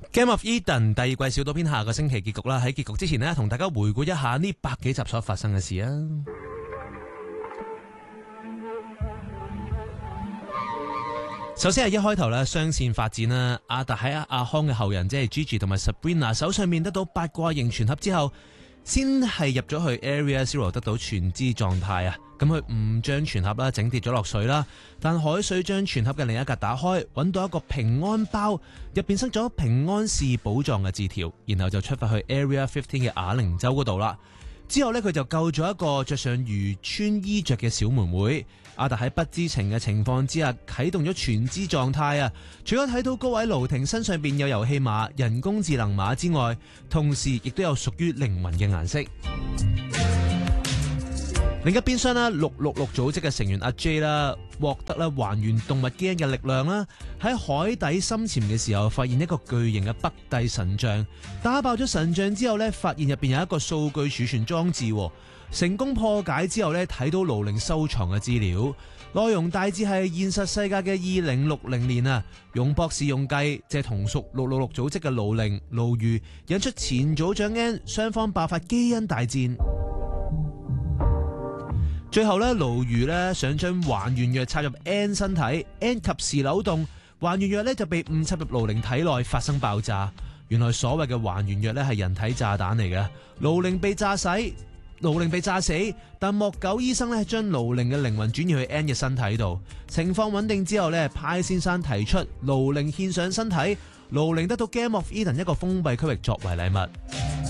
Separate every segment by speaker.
Speaker 1: Game of Eden 第二季小島篇下個星期結局啦，喺結局之前呢，同大家回顧一下呢百幾集所發生嘅事啊。首先係一開頭咧，雙線發展啦。阿達喺阿康嘅後人，即係 Gigi 同埋 Sabrina 手上面得到八卦型全盒之後，先係入咗去 Area Zero 得到全知狀態啊。咁佢誤將全盒啦整跌咗落水啦，但海水將全盒嘅另一格打開，揾到一個平安包，入邊塞咗平安是寶藏嘅字條，然後就出發去 Area 15嘅啞鈴洲嗰度啦。之後呢，佢就救咗一個着上漁村衣着嘅小妹妹。阿達喺不知情嘅情況之下啟動咗全知狀態啊！除咗睇到嗰位盧婷身上邊有遊戲碼、人工智能碼之外，同時亦都有屬於靈魂嘅顏色。另一邊廂啦，666組織嘅成員阿 J 啦，獲得啦還原動物基因嘅力量啦，喺海底深潛嘅時候發現一個巨型嘅北帝神像，打爆咗神像之後呢，發現入邊有一個數據儲存裝置，成功破解之後呢，睇到盧零收藏嘅資料，內容大致係現實世界嘅2060年啊，容博士用計借同屬666組織嘅盧零、盧如引出前組長 N， 雙方爆發基因大戰。最後咧，盧如咧想將還原藥插入 N 身體 ，N 及時扭動，還原藥咧就被誤插入盧零體內發生爆炸。原來所謂嘅還原藥咧係人體炸彈嚟嘅，盧零被炸死，但莫九醫生咧將盧零嘅靈魂轉移去 N 嘅身體度，情況穩定之後咧，派先生提出盧零獻上身體，盧零得到 Game of Eden 一個封閉區域作為禮物。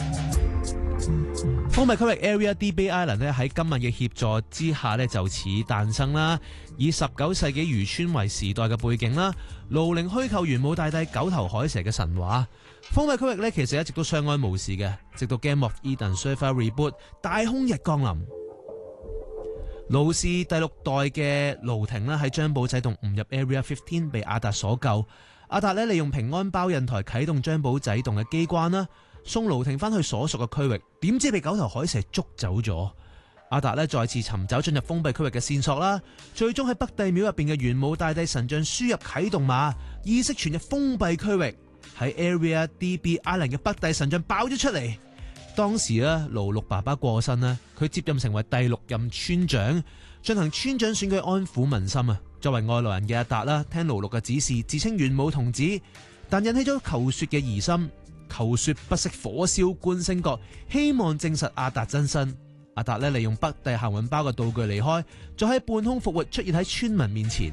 Speaker 1: 封閉區域 Area DB Island 咧喺今日嘅協助之下咧就此誕生啦，以19世紀漁村為時代嘅背景啦，盧零虛構玄武大帝九頭海蛇嘅神話。封閉區域咧其實一直都相安無事嘅，直到 Game of Eden Server Reboot 大空日降臨。盧氏第6代嘅盧婷啦喺張寶仔洞誤入 Area 15被阿達所救，阿達咧利用平安包印台啟動張寶仔洞嘅機關啦，送盧婷翻去所屬嘅區域，點知被九頭海蛇捉走咗。阿達咧再次尋找進入封閉區域嘅線索啦，最終喺北帝廟入邊嘅玄武大帝神像輸入啟動碼，意識傳入封閉區域，喺 Area DB Island 嘅北帝神像爆咗出嚟。當時咧盧六爸爸過身啦，佢接任成為第6任村長，進行村長選舉安撫民心啊。作為外來人嘅阿達啦，聽盧六嘅指示，自稱玄武童子，但引起咗求雪嘅疑心。求雪不惜火燒觀星閣，希望證實阿達真身。阿達咧利用北帝行運包嘅道具離開，再喺半空復活出現喺村民面前。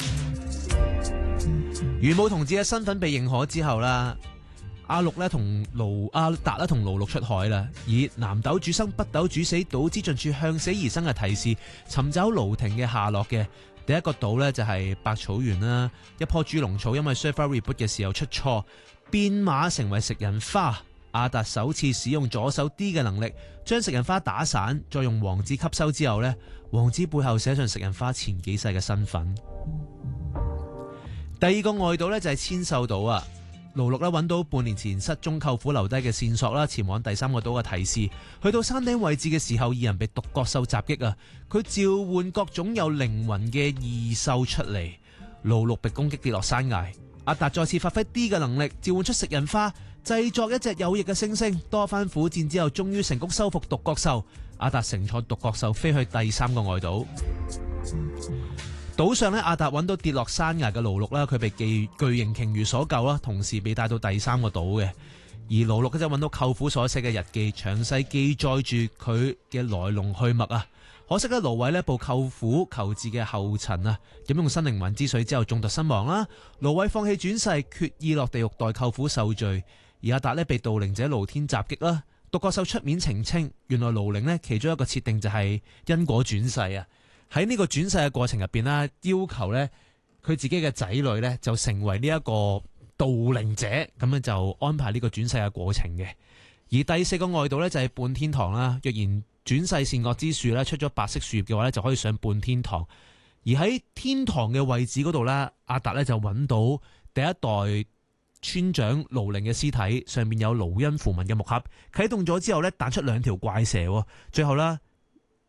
Speaker 1: 玄武童子嘅身份被認可之後啦，阿達咧同盧六出海啦，以南斗主生北斗主死，島之盡處向死而生嘅提示，尋找盧婷嘅下落嘅。第一個島呢，就係百草園啦，一棵豬籠草因為 Server Reboot 嘅時候出錯，變馬成為食人花。阿達首次使用左手 D 嘅能力，將食人花打散，再用王子吸收之後呢，王子背後寫上食人花前幾世嘅身份。第二個外島呢，就係千獸島啊，盧六揾到半年前失蹤舅父留低嘅線索啦，前往第3個島嘅提示。去到山頂位置嘅時候，二人被獨角獸襲擊啊！佢召喚各種有靈魂嘅異獸出嚟，盧六被攻擊跌落山崖。阿達再次發揮 D 嘅能力，召喚出食人花，製作一隻有翼嘅猩猩。多番苦戰之後，終於成功收復獨角獸。阿達乘坐獨角獸飛去第3個外島。島上咧，阿達揾到跌落山崖嘅盧六啦，佢被巨型鯨魚所救啦，同時被帶到第3個島嘅。而盧六就揾到舅父所寫嘅日記，詳細記載住佢嘅來龍去脈啊。可惜咧，盧偉呢步舅父求治嘅後塵啊，飲用新靈魂之水之後中毒身亡啦。盧偉放棄轉世，決意落地獄代舅父受罪。而阿達呢被盜靈者盧天襲擊啦。獨角獸出面澄清，原來盧靈呢其中一個設定就係因果轉世啊。喺呢個轉世嘅過程入邊啦，要求呢佢自己嘅仔女呢就成為呢一個盜靈者，咁樣就安排呢個轉世嘅過程嘅。而第4個外島呢，就係半天堂啦。若然轉世善惡之樹咧出咗白色樹葉嘅話咧，就可以上半天堂。而喺天堂嘅位置嗰度咧，阿達咧就揾到第一代村長盧靈嘅屍體，上面有盧恩符文嘅木盒，啟動咗之後咧彈出2條怪蛇。最後啦，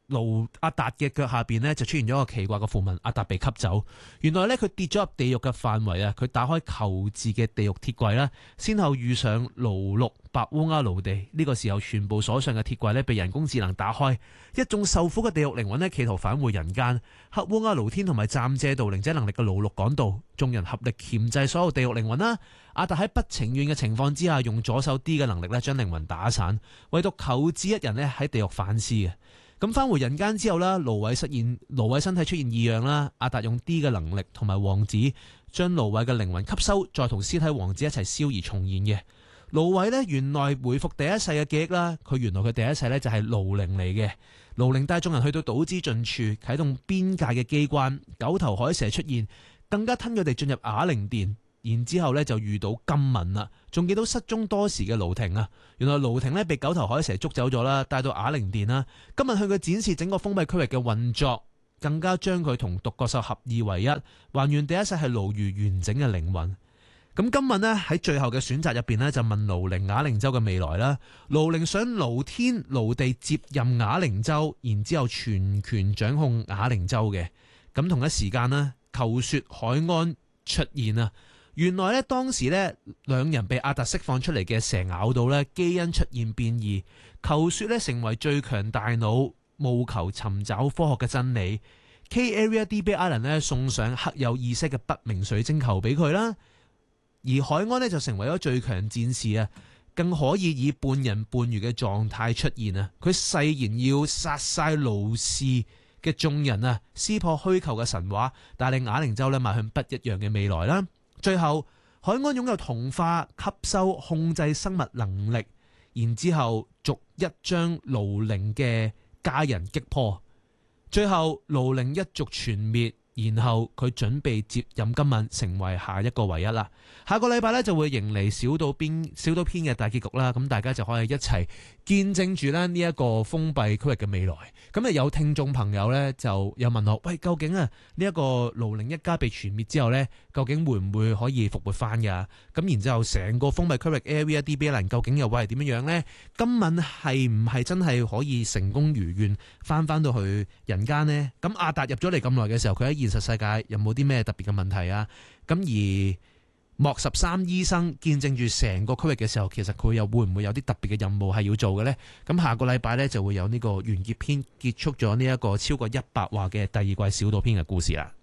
Speaker 1: 阿達嘅腳下邊呢，就出現咗一個奇怪嘅符文，阿達被吸走。原來呢，佢跌咗入地獄嘅範圍啊！佢打開囚字嘅地獄鐵櫃啦，先後遇上勞碌白烏鴉奴地。呢個時候，全部鎖上嘅鐵櫃呢，被人工智能打開，一眾受苦嘅地獄靈魂呢，企圖返回人間。黑烏鴉奴天同埋暫借導靈者能力嘅勞碌趕到，眾人合力鉗制所有地獄靈魂啦。阿達喺不情願嘅情況之下，用左手 D 嘅能力呢，將靈魂打散，唯獨求子一人呢，喺地獄反思嘅。咁返回人間之後啦，蘆葦身體出現異樣啦，阿達用 D 嘅能力同埋王子將蘆葦嘅靈魂吸收，再同屍體王子一齊燒而重現嘅。蘆葦呢，原來回復第一世嘅記憶啦，佢原來佢第一世呢，就係盧靈嚟嘅。盧靈帶眾人去到島之盡處，啟動邊界嘅機關，九頭海蛇出現，更加吞佢哋進入啞鈴殿。然之後咧就遇到金敏啦，仲見到失蹤多時嘅盧婷啊！原來盧婷咧被九頭海蛇捉走咗啦，帶到啞鈴殿啦。金敏向佢展示整個封閉區域嘅運作，更加將佢同獨角獸合二為一，還原第一世係盧如完整嘅靈魂。咁金敏呢，喺最後嘅選擇入邊呢，就問盧靈啞鈴洲嘅未來啦。盧靈想盧天盧地接任啞鈴洲，然之後全權掌控啞鈴洲嘅。咁同一時間呢，求說海安出現啊！原來咧，當時咧兩人被阿達釋放出嚟嘅蛇咬到咧，基因出現變異，求說咧成為最強大腦，務求尋找科學嘅真理。K Area DB Island 咧送上刻有意識嘅不明水晶球俾佢啦，而海安呢就成為咗最強戰士啊，更可以以半人半魚嘅狀態出現啊！佢誓言要殺晒盧氏嘅眾人啊，撕破虛構嘅神話，帶領啞鈴洲咧邁向不一樣嘅未來啦。最後，海安擁有同化、吸收、控制生物能力，然之後逐一將盧靈嘅家人擊破，最後盧靈一族全滅，然後佢準備接任金敏，成為下一個唯一啦。下個禮拜咧就會迎嚟小島篇嘅大結局啦，咁大家就可以一齊見證住咧呢一個封閉區域嘅未來。咁啊有聽眾朋友咧就有問我，喂，究竟啊呢一個盧靈一家被全滅之後咧，究竟會唔會可以復活翻噶？咁然之後成個封閉區域 Area DB Island究竟又會係點樣樣咧？金敏係唔係真係可以成功如願翻到去人間呢？咁阿達入咗嚟咁耐嘅時候，佢喺現實世界有冇啲咩特別嘅問題啊？咁而莫13醫生見證住成個區域嘅時候，其實佢又會唔會有啲特別嘅任務係要做嘅呢？咁下個禮拜呢，就會有呢個完結篇，結束咗呢一個超過100話嘅第二季小島篇嘅故事啦。